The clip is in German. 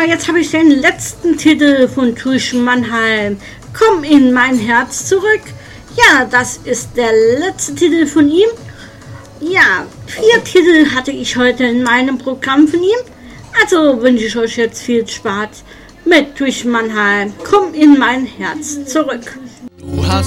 jetzt habe ich den letzten Titel von Tuish Mannheim. Komm in mein Herz zurück. Ja, das ist der letzte Titel von ihm. Ja, 4 Titel hatte ich heute in meinem Programm von ihm. Also wünsche ich euch jetzt viel Spaß mit Tuish Mannheim. Komm in mein Herz zurück. Du hast